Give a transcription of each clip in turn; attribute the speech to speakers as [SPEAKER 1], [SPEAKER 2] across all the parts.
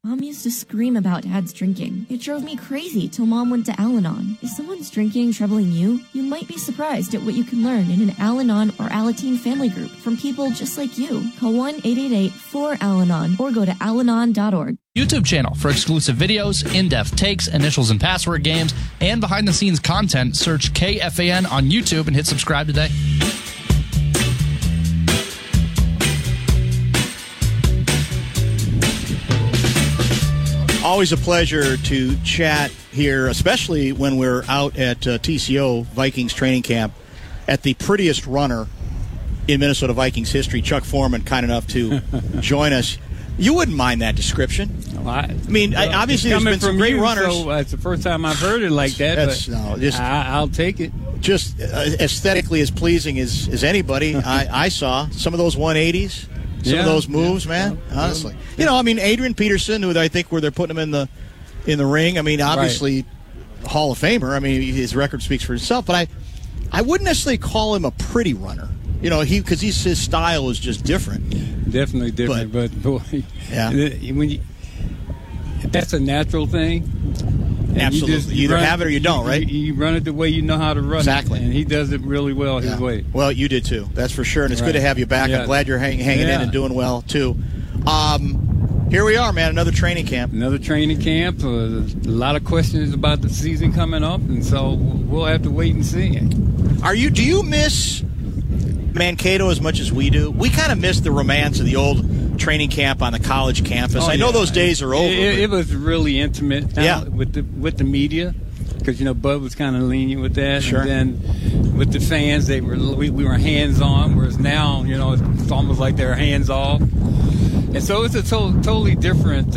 [SPEAKER 1] Mom used to scream about Dad's drinking. It drove me crazy till Mom went to Al-Anon. Is someone's drinking troubling you? You might be surprised at what you can learn in an Al-Anon or Alateen family group from people just like you. Call 1-888-4-AL-ANON or go to alanon.org.
[SPEAKER 2] YouTube channel for exclusive videos, in-depth takes, initials and password games, and behind-the-scenes content. Search KFAN on YouTube and hit subscribe today.
[SPEAKER 3] Always a pleasure to chat here, especially when we're out at TCO Vikings training camp at the prettiest runner in Minnesota Vikings history, Chuck Foreman, kind enough to join us. You wouldn't mind that description. Obviously there's been some great runners.
[SPEAKER 4] So it's the first time I've heard it like that. I'll take it.
[SPEAKER 3] Just aesthetically as pleasing as anybody. I saw some of those 180s. Some of those moves, man, honestly. Adrian Peterson, who I think where they're putting him in the ring, obviously Hall of Famer. His record speaks for itself, but I wouldn't necessarily call him a pretty runner. Because his style is just different.
[SPEAKER 4] Definitely different, but boy, that's a natural thing.
[SPEAKER 3] Absolutely. You either have it or you don't, right?
[SPEAKER 4] You run it the way you know how to run
[SPEAKER 3] exactly.
[SPEAKER 4] it. And he does it really well his way.
[SPEAKER 3] Well, you did too. That's for sure. And it's good to have you back. I'm glad you're hanging in and doing well, too. Here we are, man. Another training camp.
[SPEAKER 4] A lot of questions about the season coming up, and so we'll have to wait and see.
[SPEAKER 3] Do you miss Mankato as much as we do? We kind of miss the romance of the old training camp on the college campus. I know those days are over.
[SPEAKER 4] It was really intimate with the media, because Bud was kind of lenient with that.
[SPEAKER 3] Sure.
[SPEAKER 4] And then with the fans, we were hands on, whereas now it's almost like they're hands off. And so it's a totally different.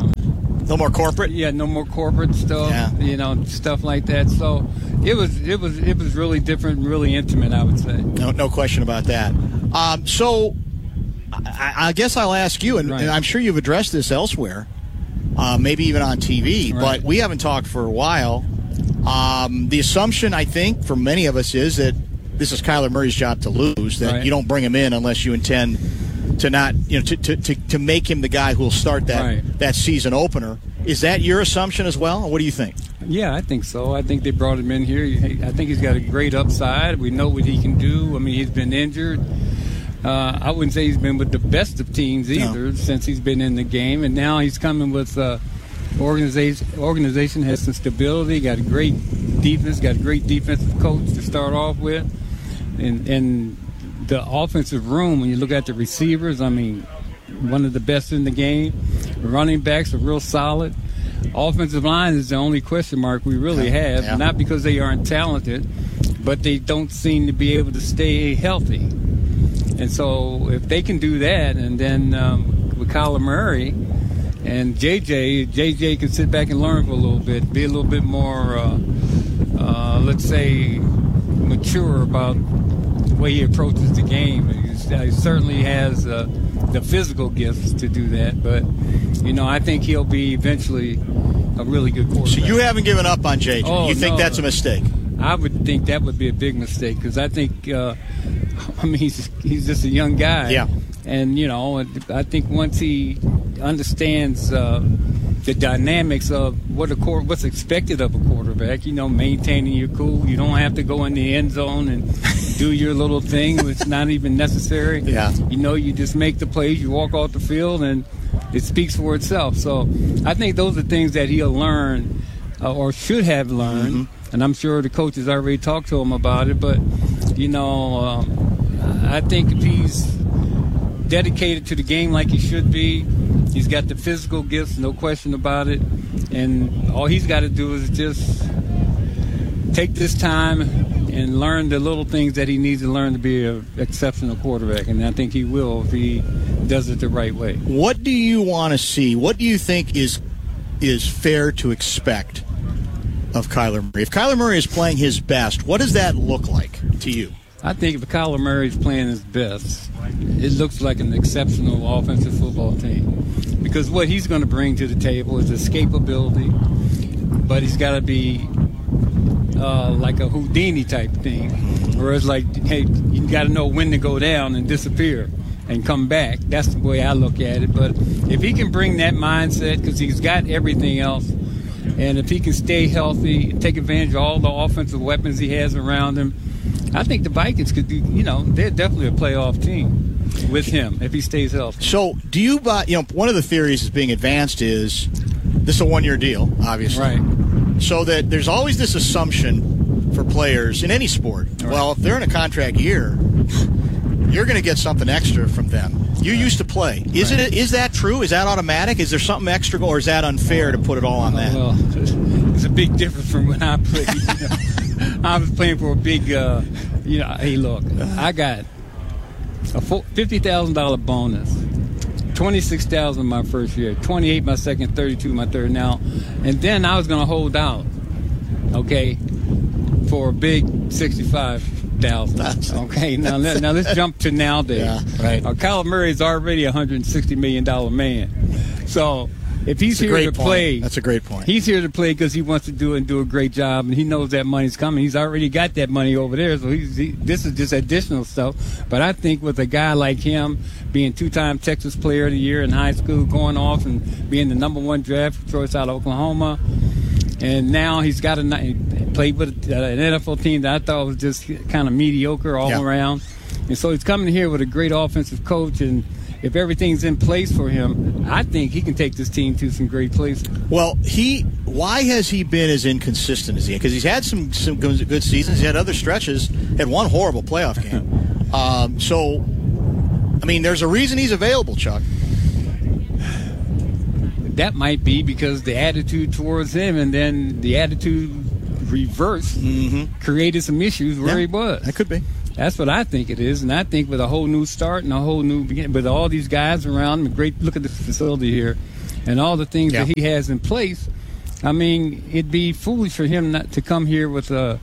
[SPEAKER 3] No more corporate.
[SPEAKER 4] Yeah, no more corporate stuff.
[SPEAKER 3] Yeah.
[SPEAKER 4] Stuff like that. So it was really different, and really intimate, I would say.
[SPEAKER 3] No question about that. So I guess I'll ask you, and I'm sure you've addressed this elsewhere, maybe even on TV, but we haven't talked for a while. The assumption, I think, for many of us is that this is Kyler Murray's job to lose, that you don't bring him in unless you intend to not, to make him the guy who will start that season opener. Is that your assumption as well? Or what do you think?
[SPEAKER 4] Yeah, I think so. I think they brought him in here. I think he's got a great upside. We know what he can do. He's been injured. I wouldn't say he's been with the best of teams either since he's been in the game, and now he's coming with organization has some stability, got a great defense, got a great defensive coach to start off with, and the offensive room, when you look at the receivers, one of the best in the game. Running backs are real solid. Offensive line is the only question mark we really have, not because they aren't talented, but they don't seem to be able to stay healthy. And so if they can do that, and then with Kyler Murray and JJ can sit back and learn for a little bit, be a little bit more, let's say, mature about the way he approaches the game. He certainly has the physical gifts to do that, but, I think he'll be eventually a really good quarterback.
[SPEAKER 3] So you haven't given up on JJ? You think that's a mistake?
[SPEAKER 4] I would think that would be a big mistake, because I think he's just a young guy.
[SPEAKER 3] Yeah.
[SPEAKER 4] And, I think once he understands the dynamics of what's expected of a quarterback, maintaining your cool. You don't have to go in the end zone and do your little thing. It's not even necessary.
[SPEAKER 3] Yeah.
[SPEAKER 4] You just make the plays, you walk off the field, and it speaks for itself. So I think those are things that he'll learn or should have learned. Mm-hmm. And I'm sure the coaches already talked to him about it. But, I think if he's dedicated to the game like he should be, he's got the physical gifts, no question about it. And all he's got to do is just take this time and learn the little things that he needs to learn to be an exceptional quarterback. And I think he will if he does it the right way.
[SPEAKER 3] What do you want to see? What do you think is fair to expect of Kyler Murray? If Kyler Murray is playing his best, what does that look like to you?
[SPEAKER 4] I think if Kyler Murray is playing his best, it looks like an exceptional offensive football team. Because what he's going to bring to the table is escapability, but he's got to be like a Houdini type thing. Whereas, hey, you got to know when to go down and disappear. and come back. That's the way I look at it. But if he can bring that mindset, because he's got everything else, and if he can stay healthy, take advantage of all the offensive weapons he has around him, I think the Vikings could do, they're definitely a playoff team with him if he stays healthy.
[SPEAKER 3] So do you buy, one of the theories that's being advanced is this is a one-year deal, obviously.
[SPEAKER 4] Right.
[SPEAKER 3] So that there's always this assumption for players in any sport. Right. Well, if they're in a contract year, you're going to get something extra from them. You used to play. Is that true? Is that automatic? Is there something extra, or is that unfair to put it all on that?
[SPEAKER 4] Well, it's a big difference from when I played. I was playing for a big, hey, look, I got a $50,000 bonus, $26,000 my first year, $28,000 my second, $32,000 my third. Now, and then I was going to hold out, okay, for a big $65,000. Okay, now let's jump to nowadays.
[SPEAKER 3] Yeah, right.
[SPEAKER 4] Kyler Murray is already a $160 million man, so. If he's here to play,
[SPEAKER 3] that's a great point.
[SPEAKER 4] He's here to play because he wants to do it and do a great job, and he knows that money's coming. He's already got that money over there, so this is just additional stuff. But I think with a guy like him, being two-time Texas Player of the Year in high school, going off and being the #1 draft choice out of Oklahoma, and now he's got he played with an NFL team that I thought was just kind of mediocre all around, and so he's coming here with a great offensive coach and. If everything's in place for him, I think he can take this team to some great places.
[SPEAKER 3] Well, why has he been as inconsistent as he? Because he's had some good seasons. He had other stretches. Had one horrible playoff game. There's a reason he's available, Chuck.
[SPEAKER 4] That might be because the attitude towards him, and then the attitude reverse created some issues where he was.
[SPEAKER 3] That could be.
[SPEAKER 4] That's what I think it is, and I think with a whole new start and a whole new beginning, with all these guys around him, great look at this facility here, and all the things that he has in place. I mean, it'd be foolish for him not to come here without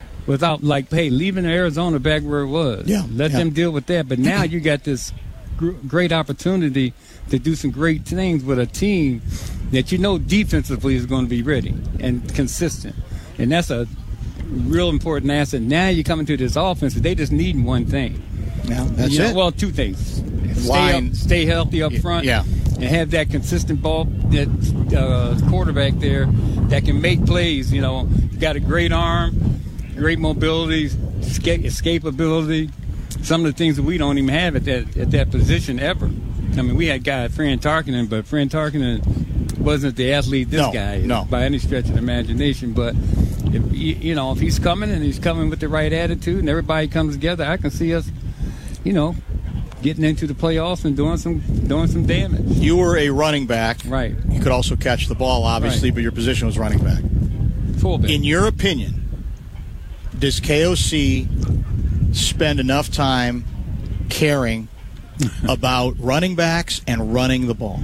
[SPEAKER 4] leaving Arizona back where it was. Let them deal with that. But now you got this great opportunity to do some great things with a team that defensively is going to be ready and consistent, and that's a real important asset. Now you come into this offense, they just need one thing.
[SPEAKER 3] Yeah, that's it.
[SPEAKER 4] Well, two things: stay healthy up front, and have that consistent ball, that quarterback there that can make plays. You got a great arm, great mobility, escapability. Some of the things that we don't even have at that position ever. I mean, we had Fran Tarkenton, but Fran Tarkenton wasn't the athlete guy is by any stretch of the imagination. But if he's coming and he's coming with the right attitude and everybody comes together, I can see us, getting into the playoffs and doing some damage. You were a running back, right? You could also catch the ball, obviously, but your position was running back. Fullback. In your opinion, does KOC spend enough time caring about running backs and running the ball,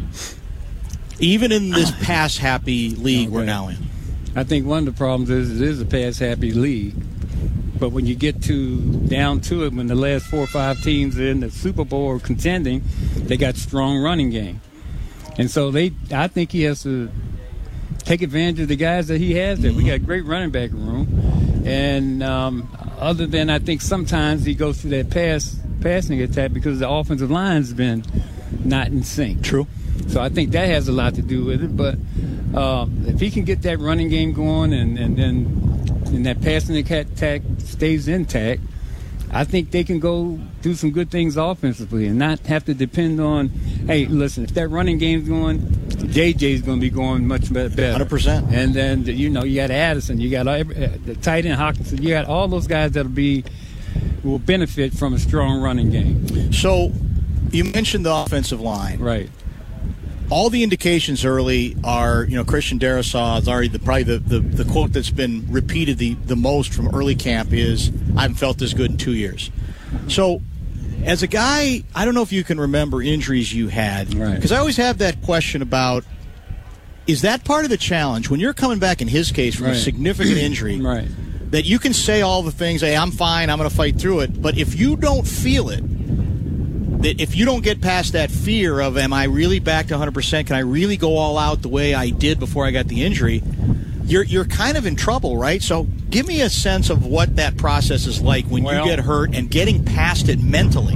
[SPEAKER 4] even in this pass-happy league we're now in? I think one of the problems is it is a pass-happy league. But when you get down to it, when the last 4 or 5 teams are in the Super Bowl or contending, they got strong running game. And so I think he has to take advantage of the guys that he has there. We got great running back room. And other than I think sometimes he goes through that passing attack because the offensive line's been not in sync. True. So I think that has a lot to do with it. But if he can get that running game going and then that passing attack stays intact, I think they can go do some good things offensively and not have to depend on, hey, listen, if that running game's going, JJ's going to be going much better. 100%. And then, you got Addison, you got the tight end Hawkinson, you got all those guys that will benefit from a strong running game. So you mentioned the offensive line. Right. All the indications early are, Christian Darrisaw is already probably the quote that's been repeated the most from early camp is, I haven't felt this good in 2 years. So as a guy, I don't know if you can remember injuries you had. Right. Because I always have that question about, is that part of the challenge? When you're coming back, in his case, from a significant injury, that you can say all the things, hey, I'm fine, I'm going to fight through it, but if you don't feel it, that if you don't get past that fear of, am I really back to 100%? Can I really go all out the way I did before I got the injury? You're kind of in trouble, right? So give me a sense of what that process is like when you get hurt and getting past it mentally.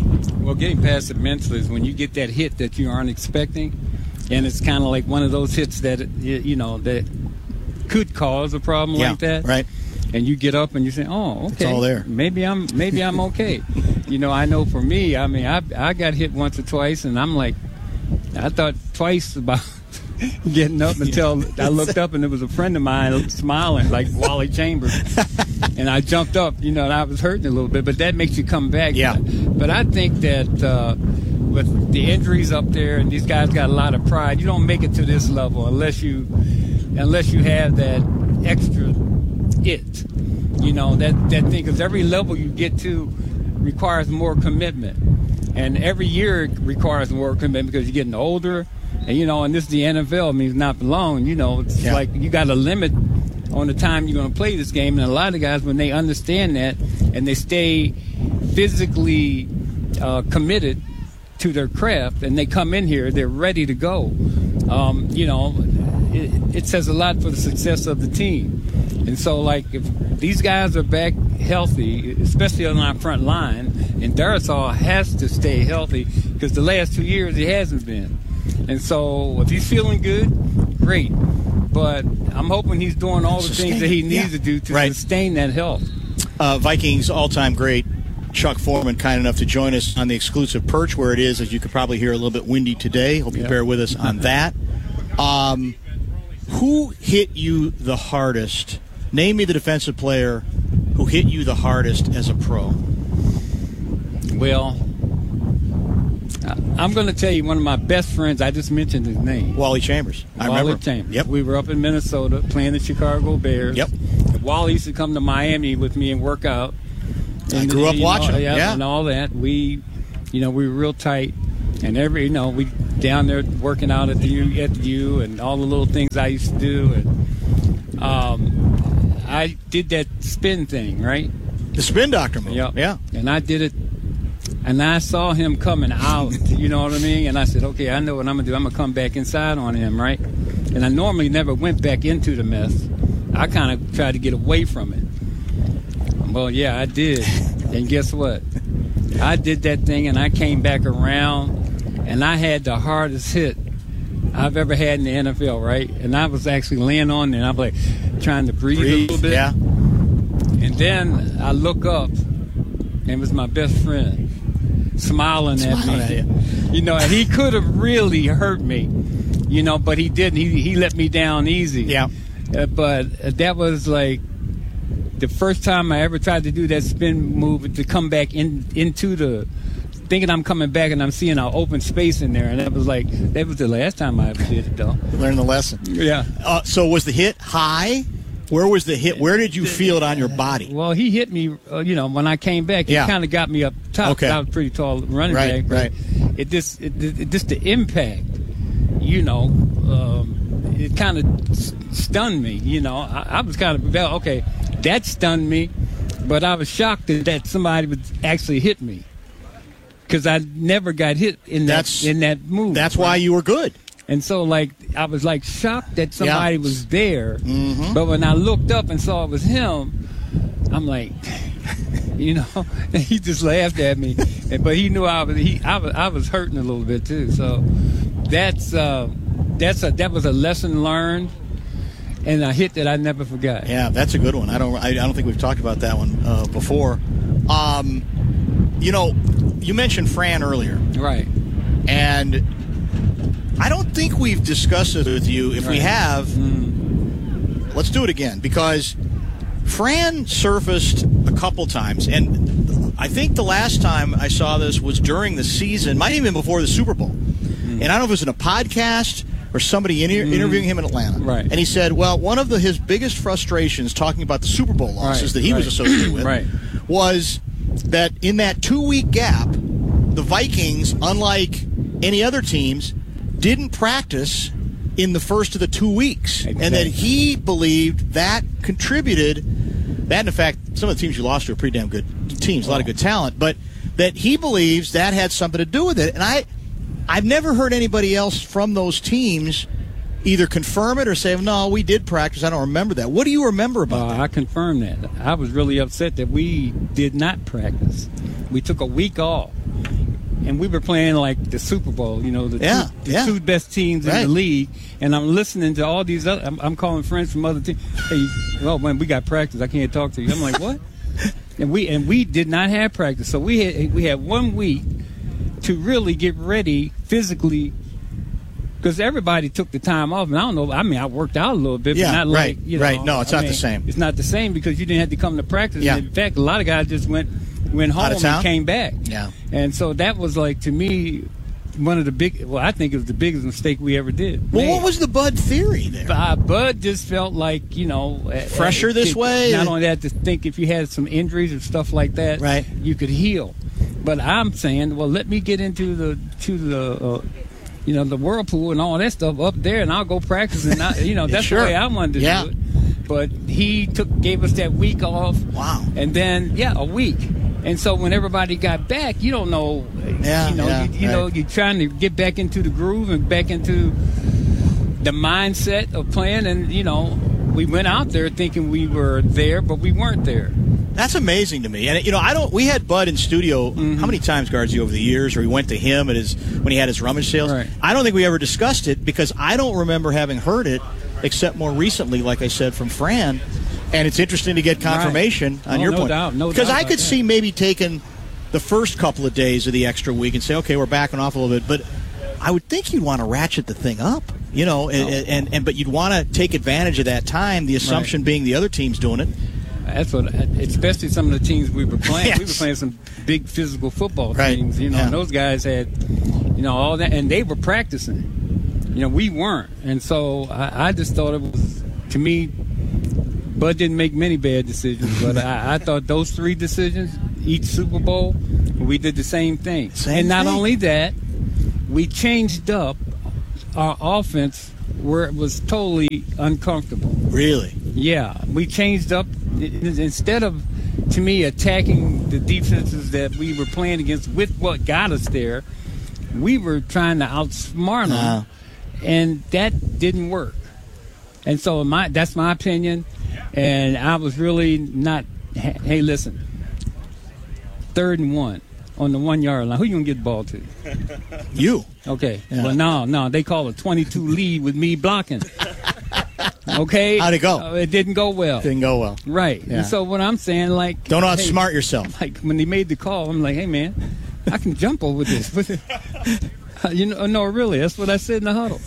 [SPEAKER 4] Well, getting past it mentally is when you get that hit that you aren't expecting, and it's kind of like one of those hits that that could cause a problem like that.
[SPEAKER 3] Right.
[SPEAKER 4] And you get up and you say, "Oh, okay,
[SPEAKER 3] it's all there.
[SPEAKER 4] Maybe I'm okay." I know for me, I mean, I got hit once or twice, and I'm like, I thought twice about getting up until I looked up and there was a friend of mine smiling like Wally Chambers, and I jumped up, and I was hurting a little bit, but that makes you come back.
[SPEAKER 3] Yeah.
[SPEAKER 4] But I think that with the injuries up there, and these guys got a lot of pride, you don't make it to this level unless you have that extra that thing, because every level you get to requires more commitment, and every year it requires more commitment because you're getting older, and this is the NFL, means not long, it's like you got a limit on the time you're going to play this game, and a lot of guys, when they understand that and they stay physically committed to their craft and they come in here, they're ready to go. It says a lot for the success of the team. And so, like, if these guys are back healthy, especially on our front line, and Darrisaw has to stay healthy because the last 2 years he hasn't been. And so if he's feeling good, great. But I'm hoping he's doing all the things that he needs to do to sustain that health.
[SPEAKER 3] Vikings all-time great Chuck Foreman, kind enough to join us on the exclusive perch where it is, as you could probably hear, a little bit windy today. Hope you bear with us on that. Who hit you the hardest? Name me the defensive player who hit you the hardest as a pro.
[SPEAKER 4] Well, I'm going to tell you one of my best friends. I just mentioned his name.
[SPEAKER 3] Wally Chambers. I remember.
[SPEAKER 4] Wally Chambers.
[SPEAKER 3] Yep.
[SPEAKER 4] We were up in Minnesota playing the Chicago Bears.
[SPEAKER 3] Yep.
[SPEAKER 4] And Wally used to come to Miami with me and work out.
[SPEAKER 3] I grew up watching him.
[SPEAKER 4] Yeah, and all that. We were real tight. And we down there working out at the U and all the little things I used to do. And I did that spin thing, right?
[SPEAKER 3] The spin doctor move.
[SPEAKER 4] Yep.
[SPEAKER 3] Yeah.
[SPEAKER 4] And I did it, and I saw him coming out, you know what I mean? And I said, okay, I know what I'm going to do. I'm going to come back inside on him, right? And I normally never went back into the mess. I kind of tried to get away from it. Well, yeah, I did. And guess what? I did that thing, and I came back around, and I had the hardest hit I've ever had in the NFL, right? And I was actually laying on there, and I'm like trying to breathe a little bit.
[SPEAKER 3] Yeah.
[SPEAKER 4] And then I look up, and it was my best friend smiling at me. And he could have really hurt me, but he didn't. He let me down easy.
[SPEAKER 3] Yeah.
[SPEAKER 4] But that was like the first time I ever tried to do that spin move to come back into the, thinking I'm coming back and I'm seeing an open space in there, and that was the last time I ever did it, though.
[SPEAKER 3] Learn the lesson.
[SPEAKER 4] Yeah.
[SPEAKER 3] So was the hit high? Where was the hit? Where did you feel it on your body?
[SPEAKER 4] Well, he hit me, when I came back. He kind of got me up top.
[SPEAKER 3] Okay.
[SPEAKER 4] I was pretty tall running back.
[SPEAKER 3] Right.
[SPEAKER 4] It just the impact, it kind of stunned me. I was kind of, okay, that stunned me, but I was shocked that somebody would actually hit me. Because I never got hit in that move.
[SPEAKER 3] That's why you were good.
[SPEAKER 4] And so, I was shocked that somebody was there.
[SPEAKER 3] Mm-hmm.
[SPEAKER 4] But when I looked up and saw it was him, I'm like, he just laughed at me. But he knew I was hurting a little bit too. So that was a lesson learned, and a hit that I never forgot.
[SPEAKER 3] Yeah, that's a good one. I don't think we've talked about that one before. You mentioned Fran earlier.
[SPEAKER 4] Right.
[SPEAKER 3] And I don't think we've discussed it with you. If we have, let's do it again. Because Fran surfaced a couple times. And I think the last time I saw this was during the season, might even before the Super Bowl. And I don't know if it was in a podcast or somebody interviewing him in Atlanta.
[SPEAKER 4] Right.
[SPEAKER 3] And he said, well, one of his biggest frustrations talking about the Super Bowl losses that he was associated with was that in that 2-week gap, the Vikings, unlike any other teams, didn't practice in the first of the 2 weeks. Exactly. And that he believed that contributed, that in fact, some of the teams you lost are pretty damn good teams, a lot of good talent, but that he believes that had something to do with it. And I've never heard anybody else from those teams either confirm it or say, no, we did practice. I don't remember that. What do you remember about that?
[SPEAKER 4] I confirm that. I was really upset that we did not practice. We took a week off. and we were playing like the Super Bowl, the two best teams in the league. And I'm listening to all these other. I'm calling friends from other teams. Hey, well, when we got practice, I can't talk to you. I'm like, what? and we did not have practice, so we had 1 week to really get ready physically. Because everybody took the time off, and I don't know. I mean, I worked out a little bit, but not
[SPEAKER 3] right,
[SPEAKER 4] like
[SPEAKER 3] right. No, it's not the same.
[SPEAKER 4] It's not the same because you didn't have to come to practice.
[SPEAKER 3] Yeah.
[SPEAKER 4] And in fact, a lot of guys just went home and came back.
[SPEAKER 3] Yeah.
[SPEAKER 4] And so that was like, to me, one of the big. Well, I think it was the biggest mistake we ever did.
[SPEAKER 3] Well, what was the Bud theory there?
[SPEAKER 4] Bud just felt like
[SPEAKER 3] fresher this way.
[SPEAKER 4] Not only that, to think if you had some injuries or stuff like that,
[SPEAKER 3] right,
[SPEAKER 4] you could heal. But I'm saying, well, let me get into the whirlpool and all that stuff up there, and I'll go practice. And that's the way I wanted to do it. But he gave us that week off.
[SPEAKER 3] Wow.
[SPEAKER 4] And then a week. And so when everybody got back, you don't know. You're trying to get back into the groove and back into the mindset of playing. And we went out there thinking we were there, but we weren't there.
[SPEAKER 3] That's amazing to me. And we had Bud in studio how many times, Guardsy, over the years, or we went to him when he had his rummage sales.
[SPEAKER 4] Right.
[SPEAKER 3] I don't think we ever discussed it because I don't remember having heard it except more recently, like I said, from Fran. And it's interesting to get confirmation on your point.
[SPEAKER 4] No doubt.
[SPEAKER 3] Because I could see maybe taking the first couple of days of the extra week and say, okay, we're backing off a little bit. But I would think you'd want to ratchet the thing up, but you'd want to take advantage of that time, the assumption being the other team's doing it.
[SPEAKER 4] That's what, especially some of the teams we were playing.
[SPEAKER 3] Yes.
[SPEAKER 4] We were playing some big physical football teams,
[SPEAKER 3] Yeah.
[SPEAKER 4] and those guys had, all that, and they were practicing. We weren't. And so I just thought it was, to me, Bud didn't make many bad decisions, but I thought those 3 decisions, each Super Bowl, we did the same thing. And not only that, we changed up our offense where it was totally uncomfortable.
[SPEAKER 3] Really?
[SPEAKER 4] Yeah, we changed up. Instead of, to me, attacking the defenses that we were playing against with what got us there, we were trying to outsmart them, and that didn't work. And so that's my opinion, and I was really not, hey, listen, 3rd and 1 on the 1 yard line. Who you going to get the ball to?
[SPEAKER 3] You.
[SPEAKER 4] Okay. Yeah. Well, no, they call a 22 lead with me blocking. Okay.
[SPEAKER 3] How'd it go?
[SPEAKER 4] It didn't go well.
[SPEAKER 3] Didn't go well.
[SPEAKER 4] Right. Yeah. And so what I'm saying, like,
[SPEAKER 3] don't outsmart yourself.
[SPEAKER 4] Like when they made the call, I'm like, hey man, I can jump over this. No, really, that's what I said in the huddle.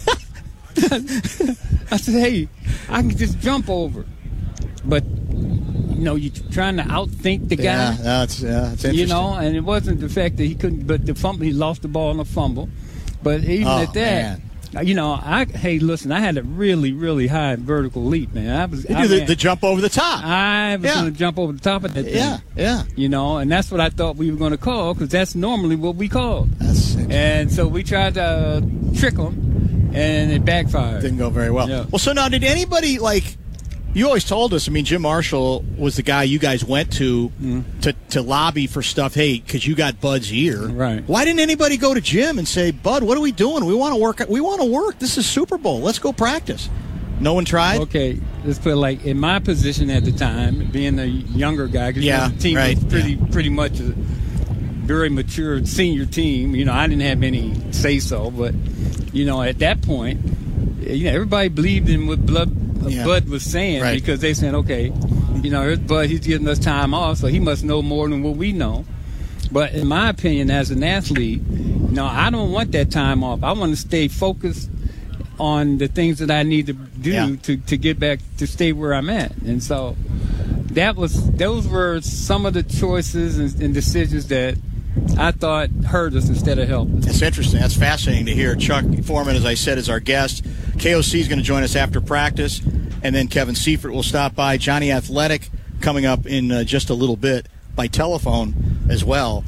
[SPEAKER 4] I said, hey, I can just jump over. But you're trying to outthink the guy.
[SPEAKER 3] That's interesting.
[SPEAKER 4] And it wasn't the fact that he couldn't, but the fumble, he lost the ball on a fumble. But even at that, man. Hey, listen, I had a really, really high vertical leap, man.
[SPEAKER 3] The jump over the top.
[SPEAKER 4] I was going to jump over the top of that thing.
[SPEAKER 3] Yeah.
[SPEAKER 4] And that's what I thought we were going to call, because that's normally what we called. And so we tried to trick them, and it backfired.
[SPEAKER 3] Didn't go very well.
[SPEAKER 4] Yeah.
[SPEAKER 3] Well, so now did anybody, you always told us, Jim Marshall was the guy you guys went to lobby for stuff, hey, because you got Bud's ear.
[SPEAKER 4] Right.
[SPEAKER 3] Why didn't anybody go to Jim and say, Bud, what are we doing? We want to work. We want to work. This is Super Bowl. Let's go practice. No one tried?
[SPEAKER 4] Okay, let's put it in my position at the time, being a younger guy, because the team was pretty much a very mature senior team. I didn't have any say-so, but, at that point, everybody believed in what Bud was saying, because they said, okay, here's Bud, he's giving us time off, so he must know more than what we know. But in my opinion, as an athlete, I don't want that time off. I want to stay focused on the things that I need to do to get back to stay where I'm at. And so those were some of the choices and decisions that I thought hurt us instead of helped us.
[SPEAKER 3] That's interesting. That's fascinating to hear. Chuck Foreman, as I said, is our guest. KOC is going to join us after practice, and then Kevin Seifert will stop by. Johnny Athletic coming up in just a little bit by telephone as well.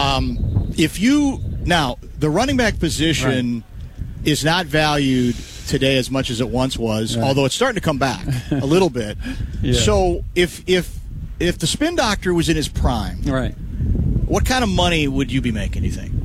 [SPEAKER 3] Now, the running back position is not valued today as much as it once was, although it's starting to come back a little bit. Yeah. So if the spin doctor was in his prime, what kind of money would you be making, do you think?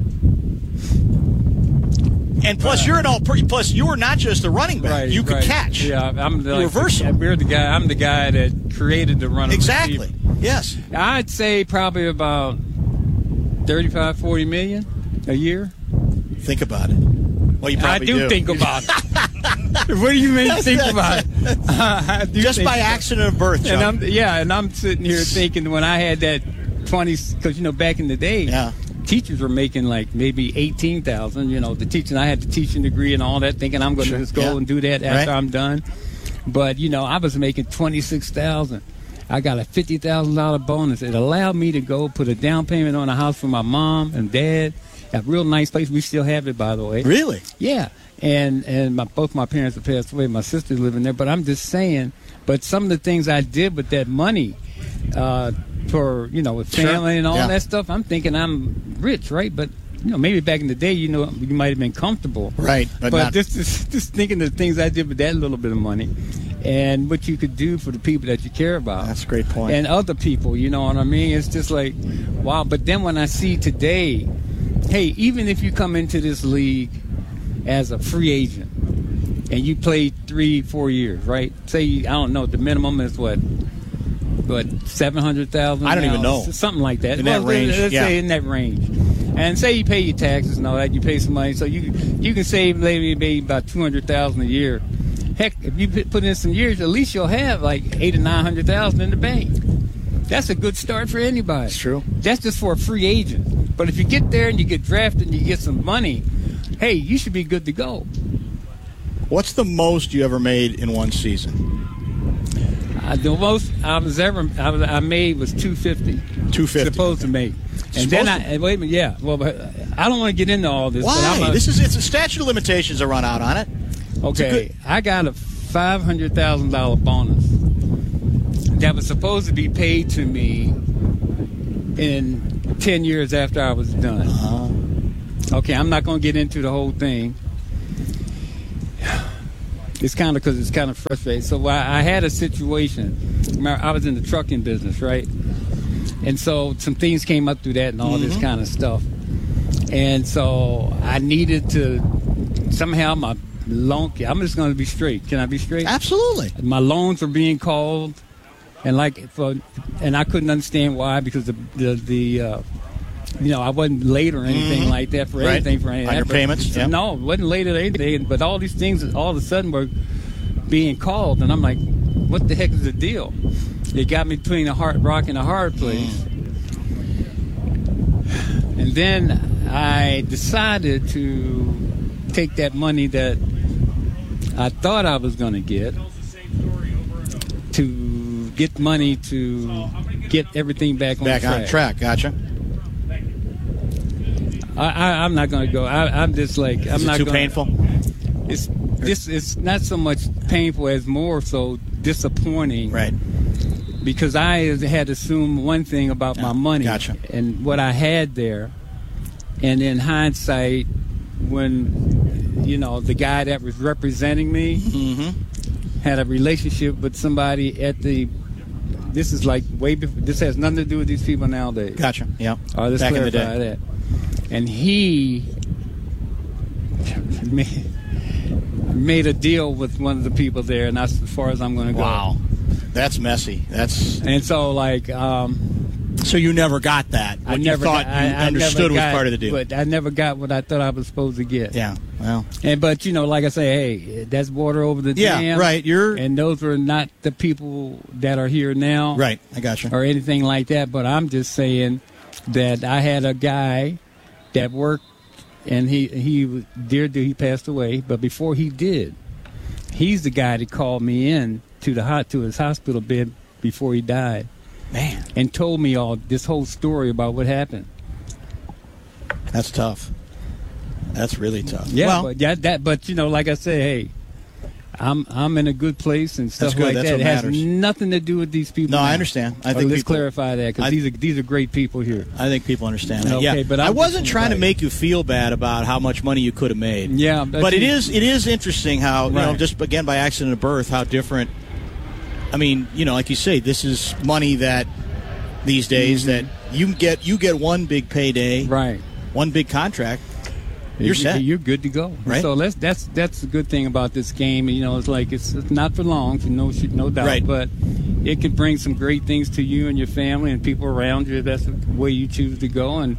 [SPEAKER 3] And plus, plus you were not just a running back; you could catch.
[SPEAKER 4] Yeah, I'm
[SPEAKER 3] reversal.
[SPEAKER 4] I'm the guy that created the running.
[SPEAKER 3] Exactly.
[SPEAKER 4] Receiver.
[SPEAKER 3] Yes.
[SPEAKER 4] I'd say probably about 35, 40 million. A year?
[SPEAKER 3] Think about it. Well, you probably
[SPEAKER 4] do think about it. What do you mean think about it? I do
[SPEAKER 3] just by accident of birth, Chuck.
[SPEAKER 4] And I'm sitting here thinking when I had that 20, because, back in the day, teachers were making like maybe $18,000, the teaching. I had the teaching degree and all that, thinking I'm going to just go and do that after I'm done. But, I was making $26,000. I got a $50,000 bonus. It allowed me to go put a down payment on a house for my mom and dad. A real nice place. We still have it, by the way.
[SPEAKER 3] Really?
[SPEAKER 4] Yeah. And both my parents have passed away. My sister's living there. But I'm just saying, but some of the things I did with that money for, with family and all that stuff, I'm thinking I'm rich, right? But, maybe back in the day, you might have been comfortable.
[SPEAKER 3] Right. But
[SPEAKER 4] just thinking of the things I did with that little bit of money and what you could do for the people that you care about.
[SPEAKER 3] That's a great point.
[SPEAKER 4] And other people, you know what I mean? It's just like, wow. But then when I see today, hey, even if you come into this league as a free agent and you play 3-4 years, right? Say, I don't know, the minimum is what 700,000?
[SPEAKER 3] I don't even know.
[SPEAKER 4] Something like that.
[SPEAKER 3] In that range,
[SPEAKER 4] let's say in that range. And say you pay your taxes and all that, you pay some money, so you can save maybe about $200,000 a year. Heck, if you put in some years, at least you'll have like $800,000 or $900,000 in the bank. That's a good start for anybody.
[SPEAKER 3] It's true.
[SPEAKER 4] That's just for a free agent. But if you get there and you get drafted and you get some money, hey, you should be good to go.
[SPEAKER 3] What's the most you ever made in one season?
[SPEAKER 4] The most I made was $250.
[SPEAKER 3] $250.
[SPEAKER 4] Supposed to make. And then wait a minute, yeah. Well, but I don't want to get into all this.
[SPEAKER 3] Why? But it's a statute of limitations that run out on it.
[SPEAKER 4] Okay, I got a $500,000 bonus that was supposed to be paid to me in 10 years after I was done. Okay, I'm not going to get into the whole thing. It's kind of frustrating. So I had a situation. I was in the trucking business, right? And so some things came up through that and all this kind of stuff. And so I needed to somehow my loan. I'm just going to be straight. Can I be straight?
[SPEAKER 3] Absolutely.
[SPEAKER 4] My loans were being called, and I couldn't understand why, because I wasn't late or anything like that for anything for anything.
[SPEAKER 3] Underpayments?
[SPEAKER 4] Yep. No, it wasn't late or anything. But all these things all of a sudden were being called, and I'm like, what the heck is the deal? It got me between a rock and a hard place. And then I decided to take that money that I thought I was going to get money to get everything back on track.
[SPEAKER 3] Gotcha.
[SPEAKER 4] I'm not going to go. I'm just like, I'm not
[SPEAKER 3] too
[SPEAKER 4] gonna,
[SPEAKER 3] painful?
[SPEAKER 4] It's not so much painful as more so disappointing.
[SPEAKER 3] Right.
[SPEAKER 4] Because I had assumed one thing about my money.
[SPEAKER 3] Gotcha.
[SPEAKER 4] And what I had there. And in hindsight, when, the guy that was representing me had a relationship with somebody this is like way before, this has nothing to do with these people nowadays.
[SPEAKER 3] Gotcha. Yeah.
[SPEAKER 4] Let's
[SPEAKER 3] back
[SPEAKER 4] clarify
[SPEAKER 3] in the day.
[SPEAKER 4] that. And he made a deal with one of the people there, and that's as far as I'm going to go.
[SPEAKER 3] Wow. That's messy.
[SPEAKER 4] And so, like...
[SPEAKER 3] so you never got that? I understood was part of the deal.
[SPEAKER 4] But I never got what I thought I was supposed to get.
[SPEAKER 3] Yeah, well...
[SPEAKER 4] But, like I say, hey, that's water over the dam.
[SPEAKER 3] Yeah, right.
[SPEAKER 4] And those are not the people that are here now.
[SPEAKER 3] Right, I got you.
[SPEAKER 4] Or anything like that. But I'm just saying that I had a guy that worked, and he passed away. But before he did, he's the guy that called me in to his hospital bed before he died.
[SPEAKER 3] Man. And
[SPEAKER 4] told me this whole story about what happened.
[SPEAKER 3] That's tough. That's really tough.
[SPEAKER 4] Yeah, but like I said, hey, I'm in a good place and stuff like that. It has nothing to do with these people.
[SPEAKER 3] No, I understand. Let's
[SPEAKER 4] clarify that, because these are great people here.
[SPEAKER 3] I think people understand that.
[SPEAKER 4] Okay,
[SPEAKER 3] but I wasn't trying to make you feel bad about how much money you could have made.
[SPEAKER 4] Yeah,
[SPEAKER 3] but it is interesting how just again by accident of birth how different. I mean, like you say, this is money that these days that you get one big payday,
[SPEAKER 4] right?
[SPEAKER 3] One big contract. You're set.
[SPEAKER 4] You're good to go.
[SPEAKER 3] Right.
[SPEAKER 4] So that's the good thing about this game. It's like it's not for long, no doubt.
[SPEAKER 3] Right.
[SPEAKER 4] But it can bring some great things to you and your family and people around you. That's the way you choose to go. And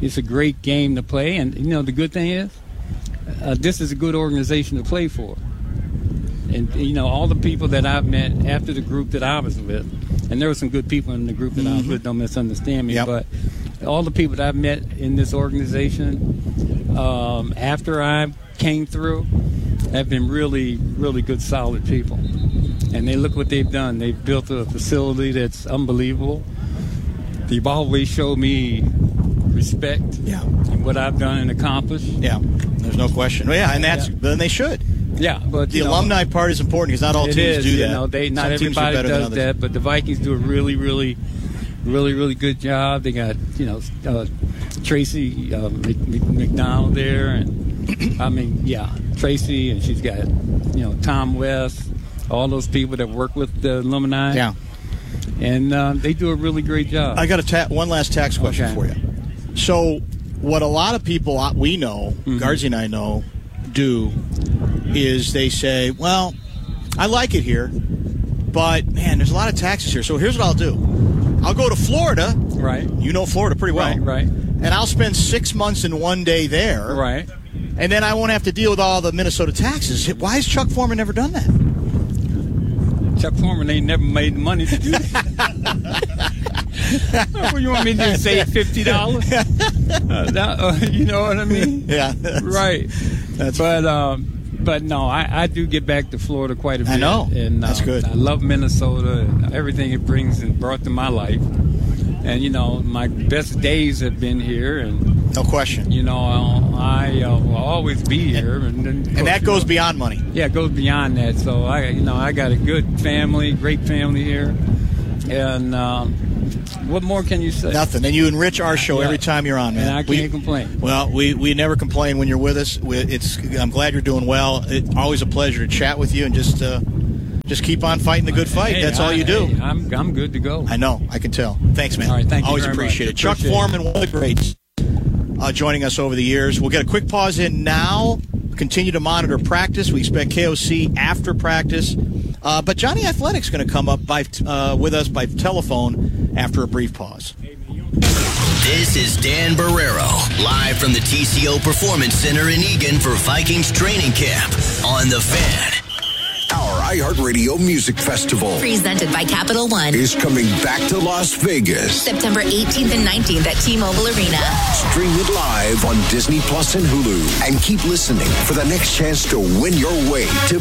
[SPEAKER 4] It's a great game to play, and the good thing is, this is a good organization to play for. And all the people that I've met after the group that I was with, and there were some good people in the group that I was with. Don't misunderstand me, but all the people that I've met in this organization after I came through have been really, really good, solid people. And they look what they've done. They've built a facility that's unbelievable. They've always showed me respect in what I've done and accomplished.
[SPEAKER 3] Yeah, there's no question. Well, and then they should.
[SPEAKER 4] Yeah, but
[SPEAKER 3] the alumni part is important because not all teams do that.
[SPEAKER 4] Not everybody does that, but the Vikings do a really, really, really, really good job. They got Tracy McDonald there, and Tracy, and she's got Tom West, all those people that work with the alumni.
[SPEAKER 3] Yeah,
[SPEAKER 4] and they do a really great job.
[SPEAKER 3] I got one last tax question for you. So, what a lot of people we know, Guardsy and I know, do is they say, well, I like it here, but, man, there's a lot of taxes here. So here's what I'll do. I'll go to Florida.
[SPEAKER 4] Right.
[SPEAKER 3] You know Florida pretty well.
[SPEAKER 4] Right.
[SPEAKER 3] And I'll spend 6 months and 1 day there.
[SPEAKER 4] Right.
[SPEAKER 3] And then I won't have to deal with all the Minnesota taxes. Why has Chuck Foreman never done that?
[SPEAKER 4] Chuck Foreman ain't never made the money to do that. What, you want me to say $50? You know what I mean?
[SPEAKER 3] Yeah.
[SPEAKER 4] Right. But no, I do get back to Florida quite a bit.
[SPEAKER 3] I know.
[SPEAKER 4] And
[SPEAKER 3] that's good.
[SPEAKER 4] I love Minnesota and everything it brings and brought to my life. And, my best days have been here. And
[SPEAKER 3] no question.
[SPEAKER 4] I will always be here. And
[SPEAKER 3] that goes beyond money.
[SPEAKER 4] Yeah, it goes beyond that. So, I got a good family, great family here. And what more can you say?
[SPEAKER 3] Nothing. And you enrich our show every time you're on, man.
[SPEAKER 4] And I can't complain.
[SPEAKER 3] Well, we never complain when you're with us. I'm glad you're doing well. It's always a pleasure to chat with you and just keep on fighting the good fight. That's all you do.
[SPEAKER 4] I'm good to go.
[SPEAKER 3] I know. I can tell. Thanks, man.
[SPEAKER 4] All right, thank you.
[SPEAKER 3] Always appreciate it. Chuck Foreman, one of the greats, joining us over the years. We'll get a quick pause in now. Continue to monitor practice. We expect KOC after practice. But Johnny Athletic's going to come up with us by telephone after a brief pause.
[SPEAKER 5] This is Dan Barrero, live from the TCO Performance Center in Eagan for Vikings training camp on The Fan.
[SPEAKER 6] Our iHeartRadio Music Festival,
[SPEAKER 7] presented by Capital One,
[SPEAKER 6] is coming back to Las Vegas.
[SPEAKER 7] September 18th and 19th at T-Mobile Arena.
[SPEAKER 6] Stream it live on Disney Plus and Hulu. And keep listening for the next chance to win your way to